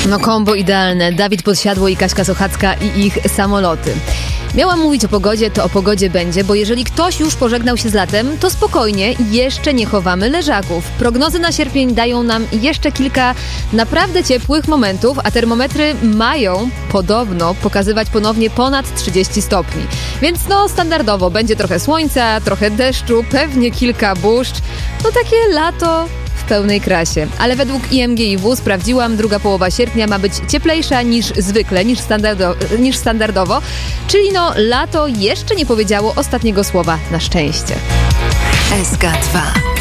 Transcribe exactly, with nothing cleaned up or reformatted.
No kombo idealne. Dawid Podsiadło i Kaśka Sochacka i ich samoloty. Miałam mówić o pogodzie, to o pogodzie będzie, bo jeżeli ktoś już pożegnał się z latem, to spokojnie, jeszcze nie chowamy leżaków. Prognozy na sierpień dają nam jeszcze kilka naprawdę ciepłych momentów, a termometry mają podobno pokazywać ponownie ponad trzydzieści stopni. Więc no standardowo będzie trochę słońca, trochę deszczu, pewnie kilka burz. No takie lato w pełnej krasie. Ale według I M G I W sprawdziłam, druga połowa sierpnia ma być cieplejsza niż zwykle, niż, standardo, niż standardowo. Czyli no lato jeszcze nie powiedziało ostatniego słowa na szczęście. S K dwa.